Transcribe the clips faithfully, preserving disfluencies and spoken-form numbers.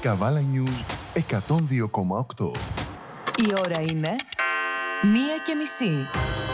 Καβάλα News εκατόν δύο κόμμα οκτώ. Η ώρα είναι μία και μισή.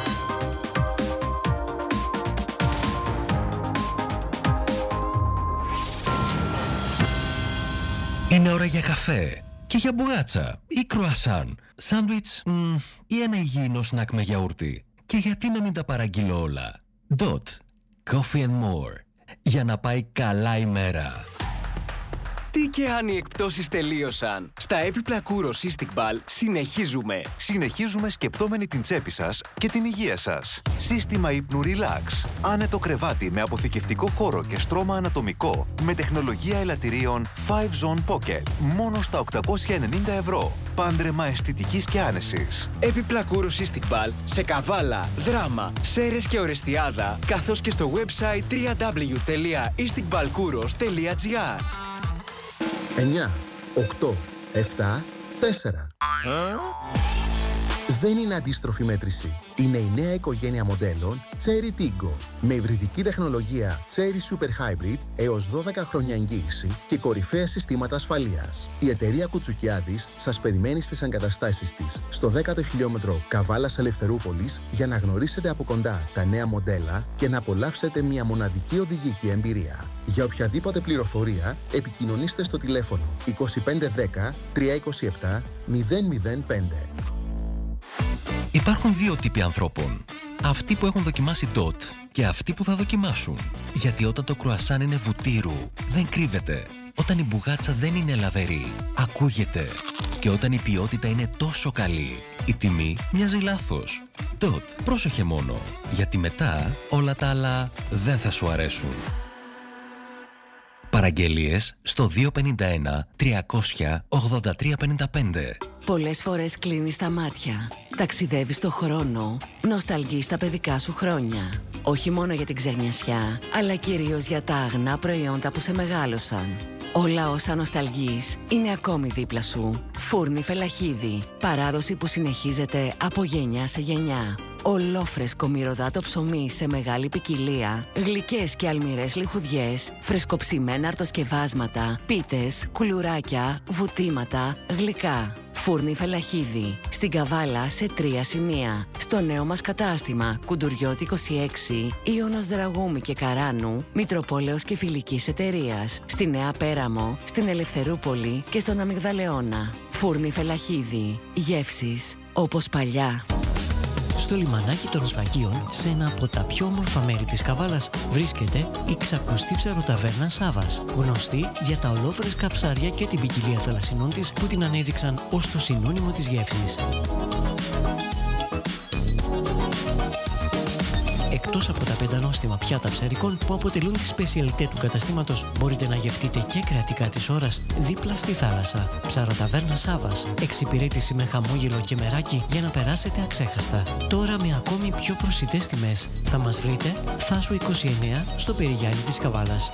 Είναι ώρα για καφέ και για μπουγάτσα ή κρουασάν, σάντουιτς μ, ή ένα υγιεινό σνακ με γιαούρτι. Και γιατί να μην τα παραγγείλω όλα. Dot Coffee and More. Για να πάει καλά η μέρα. Τι και αν οι εκπτώσεις τελείωσαν. Στα έπιπλα Kouros Cystic Ball συνεχίζουμε. Συνεχίζουμε σκεπτόμενοι την τσέπη σας και την υγεία σας. Σύστημα ύπνου Relax. Άνετο κρεβάτι με αποθηκευτικό χώρο και στρώμα ανατομικό. Με τεχνολογία ελαττηρίων φάιβ Zone Pocket. Μόνο στα οκτακόσια ενενήντα ευρώ. Πάντρεμα αισθητικής και άνεσης. Έπιπλα Kouros Cystic Ball σε Καβάλα, Δράμα, Σέρρες και Ορεστιάδα, καθώς και στο website double-u double-u double-u τελεία istic ball kouros τελεία gr. εννιά, οκτώ, επτά, τέσσερα. Δεν είναι αντίστροφη μέτρηση. Είναι η νέα οικογένεια μοντέλων Chery Tiggo. Με υβριδική τεχνολογία Chery Super Hybrid έως δώδεκα χρόνια εγγύηση και κορυφαία συστήματα ασφαλείας. Η εταιρεία Κουτσουκιάδης σας περιμένει στις εγκαταστάσεις της στο δέκατο χιλιόμετρο Καβάλας Ελευθερούπολης για να γνωρίσετε από κοντά τα νέα μοντέλα και να απολαύσετε μια μοναδική οδηγική εμπειρία. Για οποιαδήποτε πληροφορία επικοινωνήστε στο τηλέφωνο είκοσι πέντε δέκα τριακόσια είκοσι επτά μηδέν μηδέν πέντε. Υπάρχουν δύο τύποι ανθρώπων. Αυτοί που έχουν δοκιμάσει Dot και αυτοί που θα δοκιμάσουν. Γιατί όταν το κρουασάν είναι βουτύρου, δεν κρύβεται. Όταν η μπουγάτσα δεν είναι λαβερή, ακούγεται. Και όταν η ποιότητα είναι τόσο καλή, η τιμή μοιάζει λάθος. Dot, πρόσεχε μόνο. Γιατί μετά όλα τα άλλα δεν θα σου αρέσουν. Παραγγελίες στο δύο πέντε ένα τριακόσια ογδόντα τρία πενήντα πέντε. Πολλές φορές κλείνεις τα μάτια, ταξιδεύεις στο χρόνο, νοσταλγείς τα παιδικά σου χρόνια. Όχι μόνο για την ξεγνιασιά, αλλά κυρίως για τα αγνά προϊόντα που σε μεγάλωσαν. Όλα όσα νοσταλγείς είναι ακόμη δίπλα σου. Φούρνη Φελαχίδη, παράδοση που συνεχίζεται από γενιά σε γενιά. Ολόφρεσκο μυρωδάτο ψωμί σε μεγάλη ποικιλία, γλυκές και αλμυρές λιχουδιές, φρεσκοψημένα αρτοσκευάσματα, πίτες, κουλουράκια, βουτήματα, γλυκά. Φούρνη Φελαχίδη, στην Καβάλα σε τρία σημεία. Στο νέο μας κατάστημα Κουντουριώτη είκοσι έξι, Ιωνος Δραγούμη και Καράνου, Μητροπόλεως και Φιλικής Εταιρείας. Στη Νέα Πέραμο, στην Ελευθερούπολη και στον Αμυγδαλεώνα. Φούρνη Φελαχίδη, γεύσεις όπως παλιά. Στο λιμανάκι των Σφαγίων, σε ένα από τα πιο όμορφα μέρη της Καβάλας, βρίσκεται η ξακουστή ψαροταβέρνα Σάβας, γνωστή για τα ολόφρεσκα ψάρια και την ποικιλία θαλασσινών της που την ανέδειξαν ως το συνώνυμο της γεύσης. Εκτός από τα πεντανόστιμα πιάτα ψαρικών που αποτελούν τη σπεσιαλιτέ του καταστήματος, μπορείτε να γευτείτε και κρεατικά της ώρας δίπλα στη θάλασσα. Ψαροταβέρνα Σάβας. Εξυπηρέτηση με χαμόγελο και μεράκι για να περάσετε αξέχαστα. Τώρα με ακόμη πιο προσιτές τιμές. Θα μας βρείτε Θάσου είκοσι εννέα στο Περιγιάννη της Καβάλας.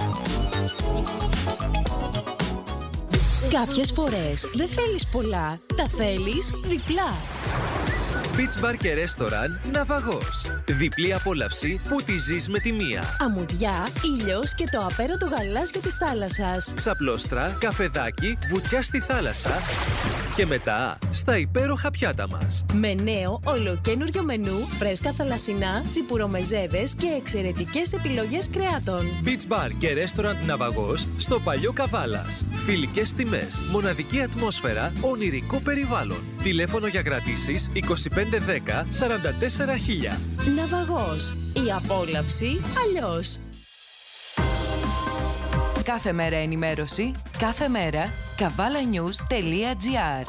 Κάποιες φορές δεν θέλεις πολλά, τα θέλεις διπλά. Beach Bar και Restaurant Ναυαγός. Διπλή απόλαυση που τη ζεις με τη μία. Αμμουδιά, ήλιος και το απέραντο γαλάζιο της θάλασσας. Ξαπλώστρα, καφεδάκι, βουτιά στη θάλασσα. Και μετά στα υπέροχα πιάτα μας. Με νέο ολοκένουργιο μενού, φρέσκα θαλασσινά, τσιπουρομεζέδες και εξαιρετικές επιλογές κρεάτων. Beach Bar και Restaurant Ναυαγός στο παλιό Καβάλας. Φιλικές τιμές, μοναδική ατμόσφαιρα, ονειρικό περιβάλλον. Τηλέφωνο για κρατήσεις είκοσι πέντε δέκα σαράντα τέσσερα χίλια. Ναυαγός. Η απόλαυση αλλιώς. Κάθε μέρα ενημέρωση, κάθε μέρα καβάλα νιους τελεία τζι άρ.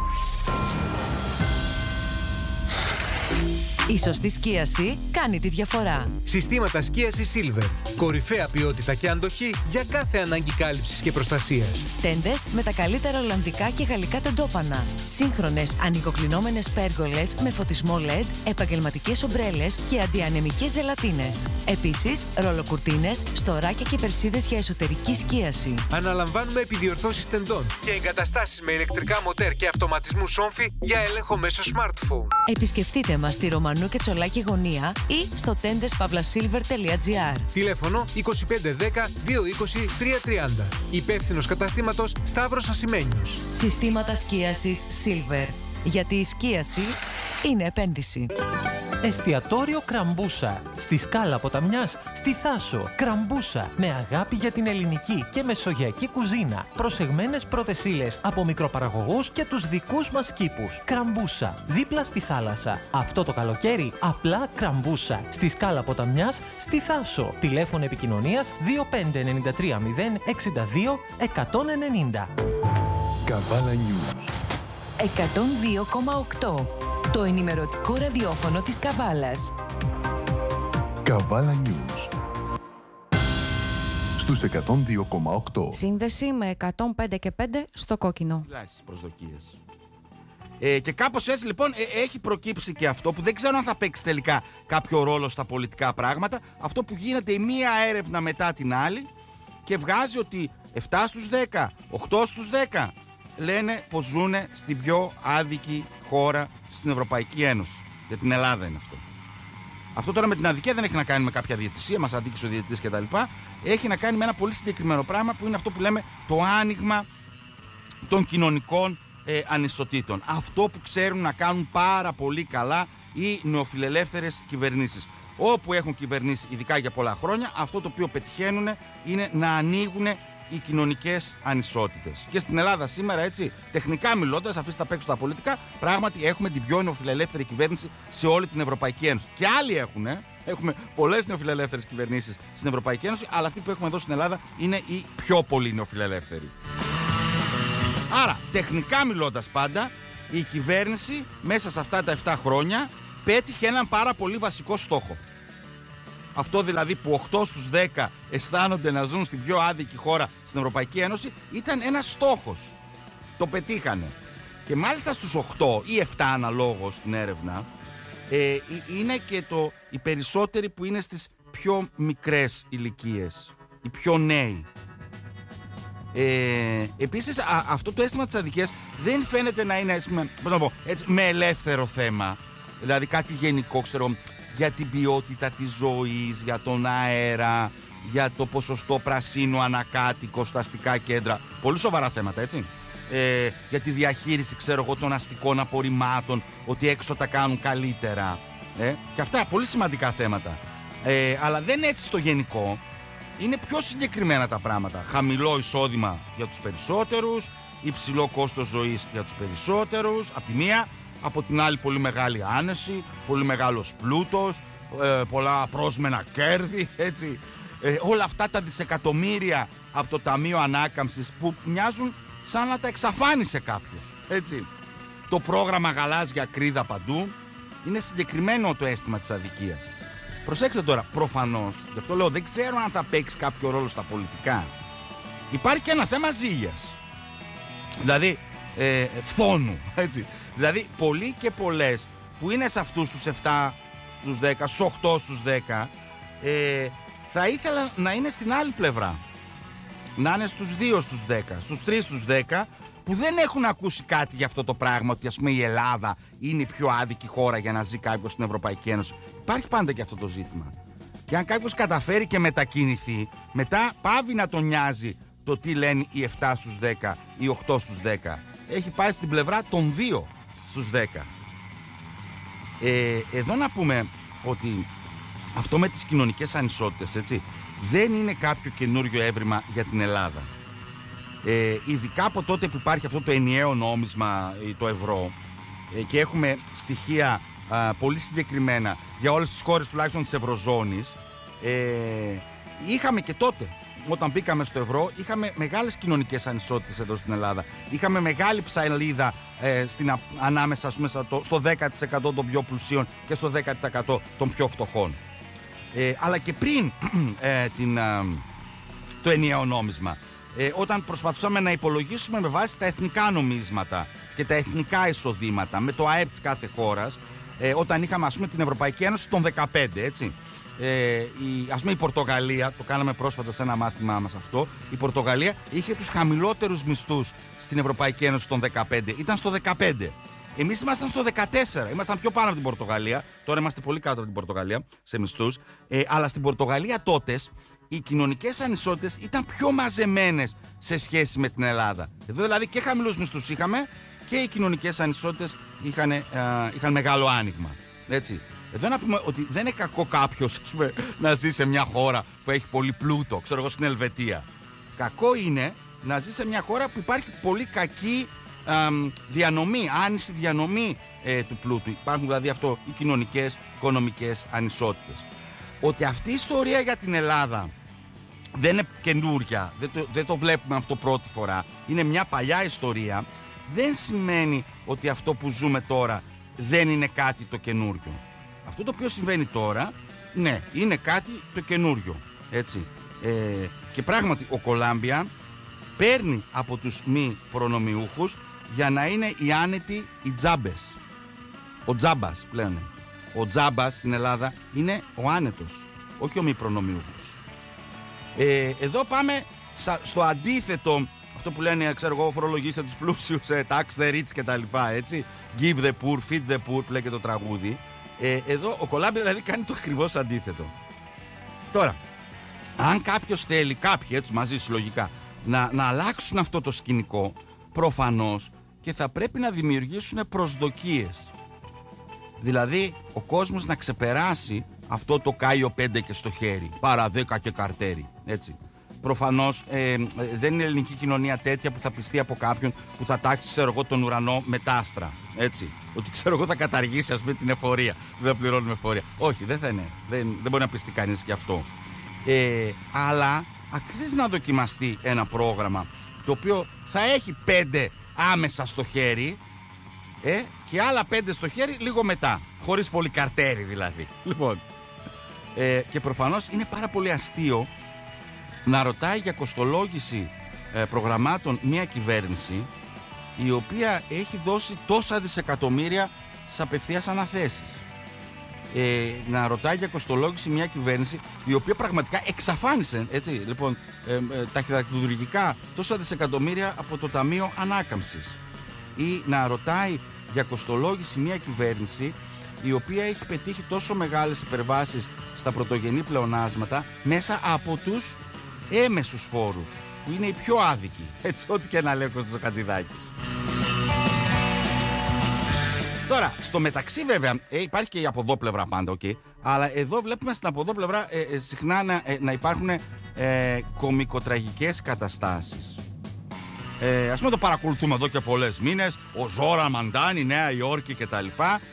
Η σωστή σκίαση κάνει τη διαφορά. Συστήματα σκίασης Silver. Κορυφαία ποιότητα και αντοχή για κάθε ανάγκη κάλυψης και προστασίας. Τέντες με τα καλύτερα ολλανδικά και γαλλικά τεντόπανα. Σύγχρονες ανοικοκλεινόμενες πέργολες με φωτισμό ελ ι ντι, επαγγελματικές ομπρέλες και αντιανεμικές ζελατίνες. Επίσης, ρολοκουρτίνες, στοράκια και περσίδες για εσωτερική σκίαση. Αναλαμβάνουμε επιδιορθώσεις τεντών και εγκαταστάσεις με ηλεκτρικά μοτέρ και αυτοματισμού σόμφι για έλεγχο μέσω smartphone. Επισκεφτείτε μας στη Ρωμανού Ιωάννου και Τσολάκη Γωνία ή στο τέντες παύλα σίλβερ τελεία τζι άρ. Τηλέφωνο είκοσι πέντε δέκα διακόσια είκοσι τριακόσια τριάντα. Υπεύθυνος καταστήματος Σταύρος Ασημένιος. Συστήματα σκίασης Silver. Γιατί η σκίαση είναι επένδυση. Εστιατόριο Κραμπούσα. Στη Σκάλα Ποταμιάς, στη Θάσο. Κραμπούσα. Με αγάπη για την ελληνική και μεσογειακή κουζίνα. Προσεγμένες πρώτες ύλες από μικροπαραγωγούς και τους δικούς μας κήπους. Κραμπούσα. Δίπλα στη θάλασσα. Αυτό το καλοκαίρι απλά Κραμπούσα. Στη Σκάλα Ποταμιάς, στη Θάσο. Τηλέφωνο επικοινωνίας δύο πέντε εννιά τρία μηδέν εξήντα δύο εκατόν ενενήντα. Καβάλα News. εκατόν δύο κόμμα οκτώ. Το ενημερωτικό ραδιόφωνο της Καβάλας. Καβάλα News. Στους εκατόν δύο κόμμα οκτώ. Σύνδεση με εκατόν πέντε και πέντε στο κόκκινο. Λάσεις προσδοκίες. Ε, και κάπως έτσι λοιπόν ε, έχει προκύψει και αυτό που δεν ξέρω αν θα παίξει τελικά κάποιο ρόλο στα πολιτικά πράγματα. Αυτό που γίνεται η μία έρευνα μετά την άλλη και βγάζει ότι επτά στους δέκα, οκτώ στους δέκα λένε πως ζουν στην πιο άδικη χώρα στην Ευρωπαϊκή Ένωση. Για την Ελλάδα είναι αυτό. Αυτό τώρα με την αδικία δεν έχει να κάνει με κάποια διαιτησία, μας αδίκησε ο διαιτητής κτλ. Έχει να κάνει με ένα πολύ συγκεκριμένο πράγμα που είναι αυτό που λέμε το άνοιγμα των κοινωνικών ε, ανισοτήτων. Αυτό που ξέρουν να κάνουν πάρα πολύ καλά οι νεοφιλελεύθερες κυβερνήσεις. Όπου έχουν κυβερνήσει, ειδικά για πολλά χρόνια, αυτό το οποίο πετυχαίνουν είναι να ανοίγουν οι κοινωνικές ανισότητες. Και στην Ελλάδα σήμερα, έτσι, τεχνικά μιλώντας, αφήστε τα παίξω τα πολιτικά, πράγματι έχουμε την πιο νεοφιλελεύθερη κυβέρνηση σε όλη την Ευρωπαϊκή Ένωση. Και άλλοι έχουν, έχουμε πολλές νεοφιλελεύθερες κυβερνήσεις στην Ευρωπαϊκή Ένωση, αλλά αυτή που έχουμε εδώ στην Ελλάδα είναι η πιο πολύ νεοφιλελεύθερη. Άρα, τεχνικά μιλώντας πάντα, η κυβέρνηση μέσα σε αυτά τα επτά χρόνια πέτυχε έναν πάρα πολύ βασικό στόχο. Αυτό δηλαδή που οκτώ στους δέκα αισθάνονται να ζουν στην πιο άδικη χώρα στην Ευρωπαϊκή Ένωση ήταν ένας στόχος. Το πετύχανε. Και μάλιστα στους οκτώ ή επτά αναλόγως στην έρευνα ε, είναι και το, οι περισσότεροι που είναι στις πιο μικρές ηλικίες. Οι πιο νέοι. Ε, επίσης α, αυτό το αίσθημα της αδικίας δεν φαίνεται να είναι με, πώς να πω, έτσι, με ελεύθερο θέμα. Δηλαδή κάτι γενικό, ξέρω, για την ποιότητα της ζωής, για τον αέρα, για το ποσοστό πρασίνου ανακάτοικο στα αστικά κέντρα. Πολύ σοβαρά θέματα, έτσι. Ε, για τη διαχείριση, ξέρω εγώ, των αστικών απορριμμάτων, ότι έξω τα κάνουν καλύτερα. Ε, και αυτά πολύ σημαντικά θέματα. Ε, αλλά δεν έτσι στο γενικό. Είναι πιο συγκεκριμένα τα πράγματα. Χαμηλό εισόδημα για τους περισσότερους, υψηλό κόστος ζωής για τους περισσότερους, από τη μία. Από την άλλη πολύ μεγάλη άνεση, πολύ μεγάλος πλούτος, ε, πολλά πρόσμενα κέρδη, έτσι. Ε, όλα αυτά τα δισεκατομμύρια από το Ταμείο Ανάκαμψης που μοιάζουν σαν να τα εξαφάνισε κάποιος, έτσι. Το πρόγραμμα γαλάζια κρίδα παντού. Είναι συγκεκριμένο το αίσθημα της αδικίας. Προσέξτε τώρα, προφανώς, γι' αυτό λέω δεν ξέρω αν θα παίξει κάποιο ρόλο στα πολιτικά. Υπάρχει και ένα θέμα ζήλιας. Δηλαδή, ε, φθόνου, έτσι. Δηλαδή, πολλοί και πολλές που είναι σε αυτούς τους επτά στους δέκα, στους οκτώ στους δέκα, ε, θα ήθελαν να είναι στην άλλη πλευρά. Να είναι στους δύο στους δέκα, στους τρεις στους δέκα, που δεν έχουν ακούσει κάτι για αυτό το πράγμα, ότι ας πούμε η Ελλάδα είναι η πιο άδικη χώρα για να ζει κάποιος στην Ευρωπαϊκή Ένωση. Υπάρχει πάντα και αυτό το ζήτημα. Και αν κάποιος καταφέρει και μετακινηθεί, μετά πάβει να τον νοιάζει το τι λένε οι επτά στους δέκα ή οκτώ στους δέκα. Έχει πάει στην πλευρά των δύο στους δέκα. Ε, εδώ να πούμε ότι αυτό με τις κοινωνικές ανισότητες, έτσι, δεν είναι κάποιο καινούριο έβριμα για την Ελλάδα. Ε, ειδικά από τότε που υπάρχει αυτό το ενιαίο νόμισμα, το ευρώ, ε, και έχουμε στοιχεία α, πολύ συγκεκριμένα για όλες τις χώρες τουλάχιστον της Ευρωζώνης, ε, είχαμε και τότε, όταν μπήκαμε στο ευρώ, είχαμε μεγάλες κοινωνικές ανισότητες εδώ στην Ελλάδα. Είχαμε μεγάλη ψαλίδα ε, στην, ανάμεσα ας πούμε, στο δέκα τοις εκατό των πιο πλουσίων και στο δέκα τοις εκατό των πιο φτωχών. Ε, αλλά και πριν ε, την, ε, το ενιαίο νόμισμα, ε, όταν προσπαθούσαμε να υπολογίσουμε με βάση τα εθνικά νομίσματα και τα εθνικά εισοδήματα, με το ΑΕΠ της κάθε χώρας, ε, όταν είχαμε ας πούμε, την Ευρωπαϊκή Ένωση των δεκαπέντε, έτσι. Ε, η, ας πούμε η Πορτογαλία, το κάναμε πρόσφατα σε ένα μάθημά μας αυτό, η Πορτογαλία είχε τους χαμηλότερους μισθούς στην Ευρωπαϊκή Ένωση των δεκαπέντε, ήταν στο δεκαπέντε. Εμείς ήμασταν στο δεκατέσσερα, ήμασταν πιο πάνω από την Πορτογαλία. Τώρα είμαστε πολύ κάτω από την Πορτογαλία σε μισθούς. Ε, αλλά στην Πορτογαλία τότε οι κοινωνικές ανισότητες ήταν πιο μαζεμένες σε σχέση με την Ελλάδα. Εδώ δηλαδή και χαμηλούς μισθούς είχαμε και οι κοινωνικές ανισότητες είχαν, ε, είχαν μεγάλο άνοιγμα. Έτσι. Εδώ να πούμε ότι δεν είναι κακό κάποιος να ζει σε μια χώρα που έχει πολύ πλούτο, ξέρω εγώ στην Ελβετία. Κακό είναι να ζει σε μια χώρα που υπάρχει πολύ κακή ε, διανομή, άνηση διανομή ε, του πλούτου. Υπάρχουν δηλαδή αυτό οι κοινωνικές, οικονομικές ανισότητες. Ότι αυτή η ιστορία για την Ελλάδα δεν είναι καινούρια, δεν το, δεν το βλέπουμε αυτό πρώτη φορά, είναι μια παλιά ιστορία, δεν σημαίνει ότι αυτό που ζούμε τώρα δεν είναι κάτι το καινούριο. Αυτό το οποίο συμβαίνει τώρα, ναι, είναι κάτι το καινούριο, έτσι. Ε, και πράγματι ο Κολάμπια παίρνει από τους μη προνομιούχους για να είναι οι άνετοι οι τζάμπες. Ο τζάμπας πλέον. Ο τζάμπας στην Ελλάδα είναι ο άνετος, όχι ο μη προνομιούχος. Ε, εδώ πάμε στο αντίθετο, αυτό που λένε, ξέρω εγώ, φορολογήστε τους πλούσιους, tax the rich κτλ. Έτσι. Give the poor, feed the poor, που λέει και το τραγούδι. Ε, εδώ ο Κολάμπια δηλαδή κάνει το ακριβώς αντίθετο. Τώρα, αν κάποιος θέλει, κάποιοι έτσι μαζί συλλογικά, να, να αλλάξουν αυτό το σκηνικό, προφανώς και θα πρέπει να δημιουργήσουν προσδοκίες. Δηλαδή ο κόσμος να ξεπεράσει αυτό το Κάιο πέντε και στο χέρι, παρά δέκα και καρτέρι, έτσι. Προφανώς ε, δεν είναι η ελληνική κοινωνία τέτοια που θα πιστεί από κάποιον που θα τάξει, ξέρω εγώ, τον ουρανό με τα άστρα, έτσι. Ότι, ξέρω εγώ, θα καταργήσει, ας πούμε, την εφορία, δεν θα πληρώνουμε εφορία. Όχι, δεν θα είναι, δεν, δεν μπορεί να πιστεί κανείς γι' αυτό. Ε, αλλά αξίζει να δοκιμαστεί ένα πρόγραμμα το οποίο θα έχει πέντε άμεσα στο χέρι, ε, και άλλα πέντε στο χέρι λίγο μετά, χωρίς πολύ καρτέρι δηλαδή. Λοιπόν, ε, και προφανώς είναι πάρα πολύ αστείο να ρωτάει για κοστολόγηση ε, προγραμμάτων μια κυβέρνηση η οποία έχει δώσει τόσα δισεκατομμύρια σε απευθείας αναθέσεις. Ε, να ρωτάει για κοστολόγηση μια κυβέρνηση η οποία πραγματικά εξαφάνισε, έτσι, λοιπόν, ε, ε, ταχυδακτηλουργικά τόσα δισεκατομμύρια από το Ταμείο Ανάκαμψης. Ή να ρωτάει για κοστολόγηση μια κυβέρνηση η οποία έχει πετύχει τόσο μεγάλες υπερβάσεις στα πρωτογενή πλεονάσματα μέσα από τους έμεσους φόρους, που είναι οι πιο άδικοι, έτσι, ό,τι και να λέει ο Κώστας Χατζηδάκης. Τώρα, στο μεταξύ βέβαια, ε, υπάρχει και η από εδώ πλευρά πάντα, okay, αλλά εδώ βλέπουμε στην από εδώ πλευρά ε, ε, συχνά να, ε, να υπάρχουν ε, κωμικοτραγικές καταστάσεις. Ε, ας πούμε το παρακολουθούμε εδώ και πολλές μήνες, ο Ζόρα Μαντάνη, Νέα Υόρκη κτλ.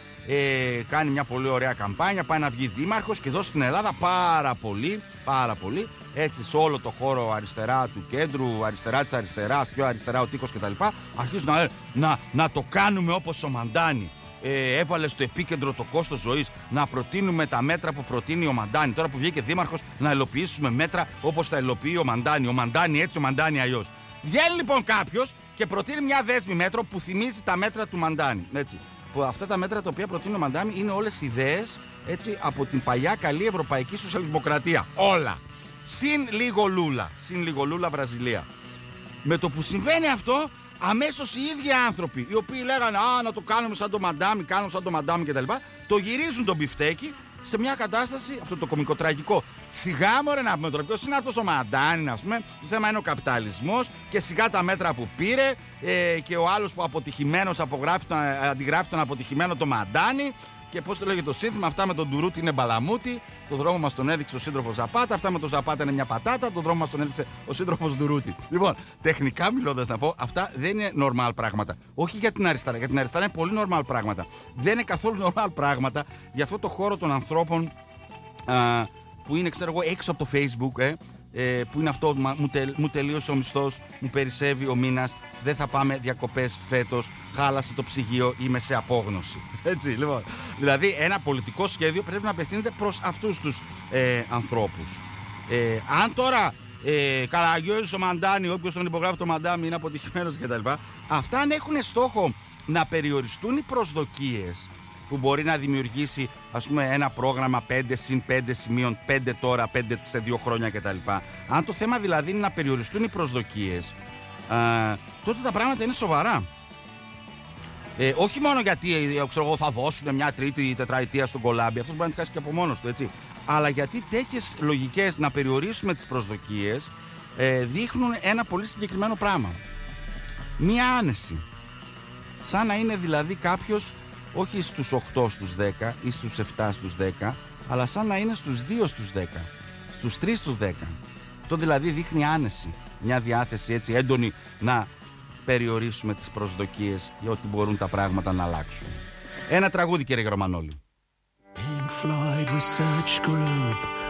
Ε, κάνει μια πολύ ωραία καμπάνια, πάει να βγει δήμαρχος και εδώ στην Ελλάδα πάρα πολύ, πάρα πολύ, έτσι σε όλο το χώρο αριστερά του κέντρου, αριστερά της αριστεράς, πιο αριστερά ο τείχος κτλ. Αρχίζουν να, να, να το κάνουμε όπως ο Μαντάνη. Ε, έβαλε στο επίκεντρο το κόστος ζωής, να προτείνουμε τα μέτρα που προτείνει ο Μαντάνη. Τώρα που βγήκε δήμαρχος, να υλοποιήσουμε μέτρα όπως τα υλοποιεί ο Μαντάνη. Ο Μαντάνη έτσι, ο Μαντάνη αλλιώς. Βγαίνει λοιπόν κάποιος και προτείνει μια δέσμη μέτρων που θυμίζει τα μέτρα του Μαντάνη. Έτσι. Που αυτά τα μέτρα τα οποία προτείνει ο Μαντάνη είναι όλες ιδέες, έτσι, από την παλιά καλή ευρωπαϊκή σοσιαλδημοκρατία. Όλα. Συν λίγο Λούλα. Συν λίγο Λούλα Βραζιλία. Με το που συμβαίνει αυτό, αμέσως οι ίδιοι άνθρωποι, οι οποίοι λέγανε «Α, να το κάνουμε σαν το Μαντάμι, κάνουμε σαν το Μαντάμι» κτλ., το γυρίζουν τον μπιφτέκι σε μια κατάσταση, αυτό το κωμικοτραγικό. Σιγά μωρέ να πούμε τώρα, ποιος είναι αυτός ο Μαντάνι, ας πούμε, το θέμα είναι ο καπιταλισμός και σιγά τα μέτρα που πήρε ε, και ο άλλος που αποτυχημένος απογράφει τον, αντιγράφει τον αποτυχημένο το Μαντάνι. Και πώς το λέγεται το σύνθημα, αυτά με τον Ντουρούτη είναι μπαλαμούτι, το δρόμο μας τον έδειξε ο σύντροφος Ζαπάτα, αυτά με τον Ζαπάτα είναι μια πατάτα, το δρόμο μας τον έδειξε ο σύντροφος Ντουρούτη. Λοιπόν, τεχνικά μιλώντας να πω, αυτά δεν είναι normal πράγματα. Όχι για την αριστερά, για την αριστερά είναι πολύ normal πράγματα. Δεν είναι καθόλου normal πράγματα για αυτό το χώρο των ανθρώπων α, που είναι, ξέρω εγώ, έξω από το Facebook, ε, ε, που είναι αυτό, μου, τελ, μου τελείωσε ο μισθός, μου περισσεύει ο μήνας, δεν θα πάμε διακοπές φέτος, χάλασε το ψυγείο, είμαι σε απόγνωση. Έτσι, λοιπόν. Δηλαδή, ένα πολιτικό σχέδιο πρέπει να απευθύνεται προς αυτούς τους ε, ανθρώπους. Ε, αν τώρα ε, Καραγιώζης ο Μαντάνη, όποιος τον υπογράφει το Μαντάμι είναι αποτυχημένος κτλ., αυτά αν έχουν στόχο να περιοριστούν οι προσδοκίες που μπορεί να δημιουργήσει, ας πούμε, ένα πρόγραμμα πέντε συν πέντε σημείων, πέντε τώρα, πέντε σε δύο χρόνια κτλ. Αν το θέμα δηλαδή είναι να περιοριστούν οι προσδοκίες, α, τότε τα πράγματα είναι σοβαρά. Ε, όχι μόνο γιατί ε, ξέρω εγώ, θα δώσουν μια τρίτη τετραετία στον Κολάμπη, αυτός μπορεί να τη χάσει και από μόνος του, έτσι. Αλλά γιατί τέτοιες λογικές να περιορίσουμε τις προσδοκίες ε, δείχνουν ένα πολύ συγκεκριμένο πράγμα. Μία άνεση. Σαν να είναι δηλαδή κάποιος όχι στους οκτώ στους δέκα ή στους επτά στους δέκα, αλλά σαν να είναι στους δύο στους δέκα, στους τρεις στους δέκα. Αυτό δηλαδή δείχνει άνεση, μια διάθεση έτσι έντονη να περιορίσουμε τις προσδοκίες για ότι μπορούν τα πράγματα να αλλάξουν. Ένα τραγούδι, κύριε Γερμανόλη. Pink Floyd Research Group